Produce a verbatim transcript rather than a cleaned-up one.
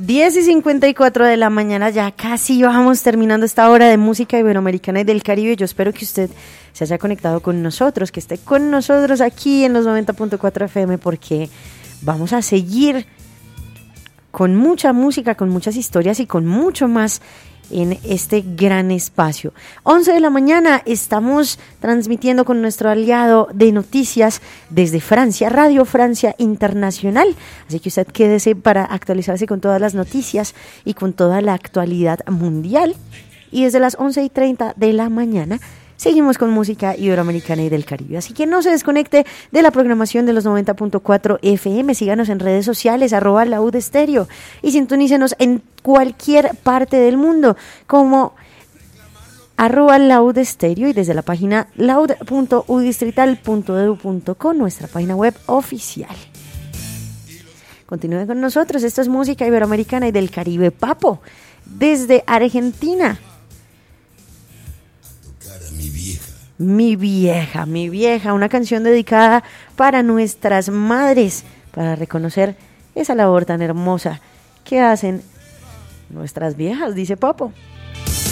diez y cincuenta y cuatro de la mañana, ya casi vamos terminando esta hora de música iberoamericana y del Caribe. Yo espero que usted se haya conectado con nosotros, que esté con nosotros aquí en los noventa punto cuatro F M, porque vamos a seguir con mucha música, con muchas historias y con mucho más en este gran espacio. once de la mañana estamos transmitiendo con nuestro aliado de noticias desde Francia, Radio Francia Internacional. Así que usted quédese para actualizarse con todas las noticias y con toda la actualidad mundial. Y desde las once y treinta de la mañana seguimos con música iberoamericana y del Caribe. Así que no se desconecte de la programación de los noventa punto cuatro F M. Síganos en redes sociales, arroba Laud Estéreo. Y sintonícenos en cualquier parte del mundo, como arroba Laud Estéreo, y desde la página laud punto u distrital punto e d u punto co, nuestra página web oficial. Continúen con nosotros. Esto es música iberoamericana y del Caribe. Papo, desde Argentina. Mi vieja, mi vieja, una canción dedicada para nuestras madres, para reconocer esa labor tan hermosa que hacen nuestras viejas, dice Papo.